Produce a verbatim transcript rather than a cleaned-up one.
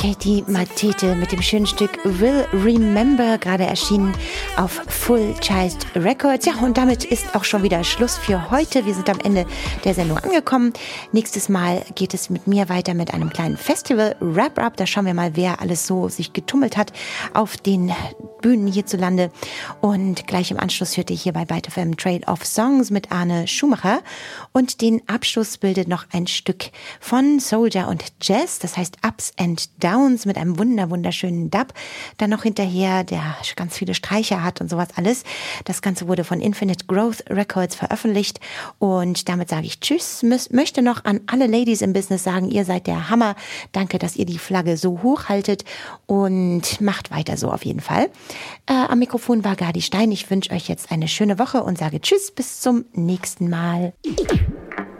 Katie Matete mit dem schönen Stück Will Remember, gerade erschienen auf Full Child Records. Ja, und damit ist auch schon wieder Schluss für heute. Wir sind am Ende der Sendung angekommen. Nächstes Mal geht es mit mir weiter mit einem kleinen Festival Wrap-Up. Da schauen wir mal, wer alles so sich getummelt hat auf den Bühnen hierzulande. Und gleich im Anschluss hörte ich hier bei Byte F M Trade of Songs mit Arne Schumacher. Und den Abschluss bildet noch ein Stück von Soldier und Jazz, das heißt Ups and Downs mit einem wunder wunderschönen Dub. Dann noch hinterher, der ganz viele Streicher hat und sowas alles. Das Ganze wurde von Infinite Growth Records veröffentlicht. Und damit sage ich Tschüss. Möchte noch an alle Ladies im Business sagen, ihr seid der Hammer. Danke, dass ihr die Flagge so hoch haltet und macht weiter so auf jeden Fall. Äh, am Mikrofon war Gadi Stein. Ich wünsche euch jetzt eine schöne Woche und sage Tschüss, bis zum nächsten Mal.